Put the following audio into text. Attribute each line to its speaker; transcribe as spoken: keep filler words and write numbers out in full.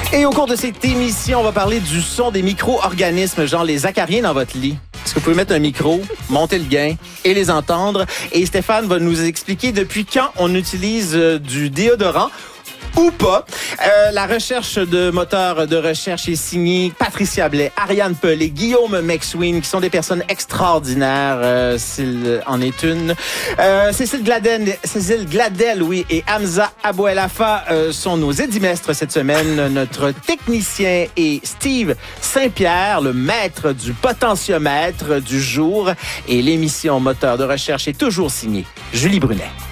Speaker 1: Et au cours de cette émission, on va parler du son des micro-organismes, genre les acariens dans votre lit. Est-ce que vous pouvez mettre un micro, monter le gain et les entendre? Et Stéphane va nous expliquer depuis quand on utilise euh, du déodorant ou pas. Euh, la recherche de moteurs de recherche est signée Patricia Blais, Ariane Pelé, Guillaume McSween, qui sont des personnes extraordinaires, euh, s'il en est une. Euh, Cécile Gladel, Cécile Gladel, oui, et Hamza Abouelafa euh, sont nos édimestres cette semaine. Notre technicien est Steve Saint-Pierre, le maître du potentiomètre du jour. Et l'émission Moteur de recherche est toujours signée Julie Brunet.